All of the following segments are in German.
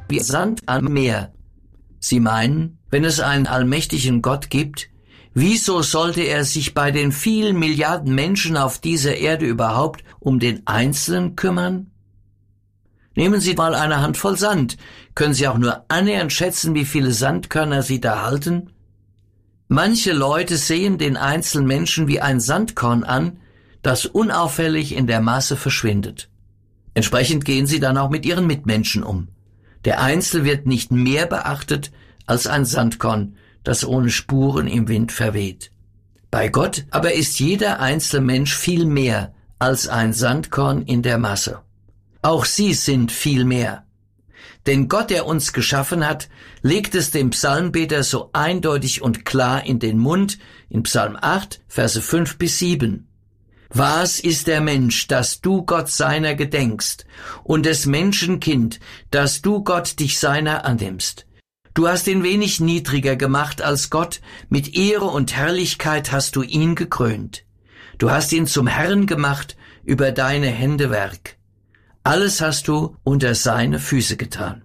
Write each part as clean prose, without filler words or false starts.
wie Sand am Meer. Sie meinen, wenn es einen allmächtigen Gott gibt, wieso sollte er sich bei den vielen Milliarden Menschen auf dieser Erde überhaupt um den Einzelnen kümmern? Nehmen Sie mal eine Handvoll Sand. Können Sie auch nur annähernd schätzen, wie viele Sandkörner Sie da halten? Manche Leute sehen den einzelnen Menschen wie ein Sandkorn an, das unauffällig in der Masse verschwindet. Entsprechend gehen sie dann auch mit ihren Mitmenschen um. Der Einzel wird nicht mehr beachtet als ein Sandkorn, das ohne Spuren im Wind verweht. Bei Gott aber ist jeder einzelne Mensch viel mehr als ein Sandkorn in der Masse. Auch sie sind viel mehr. Denn Gott, der uns geschaffen hat, legt es dem Psalmbeter so eindeutig und klar in den Mund in Psalm 8, Verse 5-7. Was ist der Mensch, dass du Gott seiner gedenkst, und des Menschen Kind, dass du Gott dich seiner annimmst? Du hast ihn wenig niedriger gemacht als Gott, mit Ehre und Herrlichkeit hast du ihn gekrönt. Du hast ihn zum Herrn gemacht über deine Händewerk. Alles hast du unter seine Füße getan.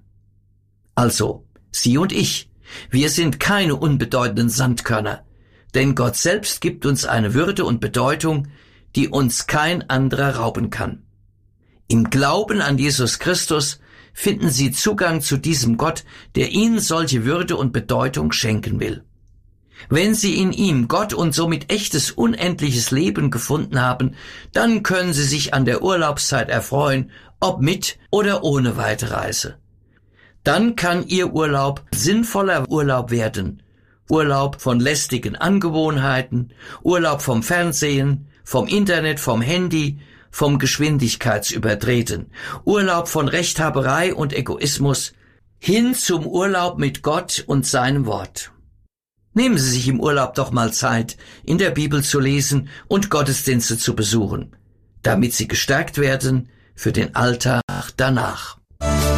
Also, Sie und ich, wir sind keine unbedeutenden Sandkörner, denn Gott selbst gibt uns eine Würde und Bedeutung, die uns kein anderer rauben kann. Im Glauben an Jesus Christus finden Sie Zugang zu diesem Gott, der Ihnen solche Würde und Bedeutung schenken will. Wenn Sie in ihm Gott und somit echtes, unendliches Leben gefunden haben, dann können Sie sich an der Urlaubszeit erfreuen, ob mit oder ohne Weiterreise. Dann kann Ihr Urlaub sinnvoller Urlaub werden. Urlaub von lästigen Angewohnheiten, Urlaub vom Fernsehen, vom Internet, vom Handy, vom Geschwindigkeitsübertreten, Urlaub von Rechthaberei und Egoismus, hin zum Urlaub mit Gott und seinem Wort. Nehmen Sie sich im Urlaub doch mal Zeit, in der Bibel zu lesen und Gottesdienste zu besuchen, damit Sie gestärkt werden für den Alltag danach.